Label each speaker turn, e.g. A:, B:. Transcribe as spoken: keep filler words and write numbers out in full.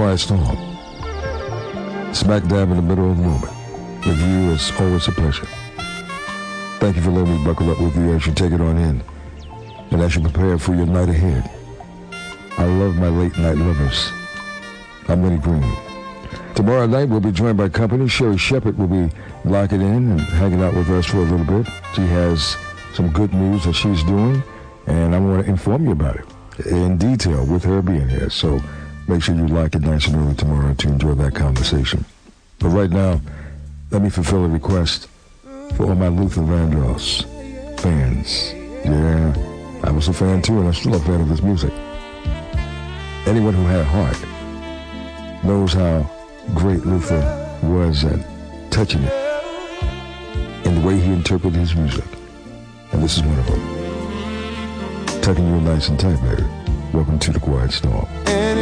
A: Quiet Storm. Smack dab in the middle of the moment. With you, it's always a pleasure. Thank you for letting me buckle up with you as you take it on in and as you prepare for your night ahead. I love my late night lovers. I'm Lenny Green. Tomorrow night we'll be joined by company. Sherry Shepard will be locking in and hanging out with us for a little bit. She has some good news that she's doing, and I want to inform you about it in detail with her being here. So make sure you lock it nice and early tomorrow to enjoy that conversation. But right now, let me fulfill a request for all my Luther Vandross fans. Yeah, I was a fan too, and I'm still a fan of his music. Anyone who had a heart knows how great Luther was at touching it and the way he interpreted his music. And this is one of them. Tucking you nice and tight, baby. Welcome to the Quiet Storm.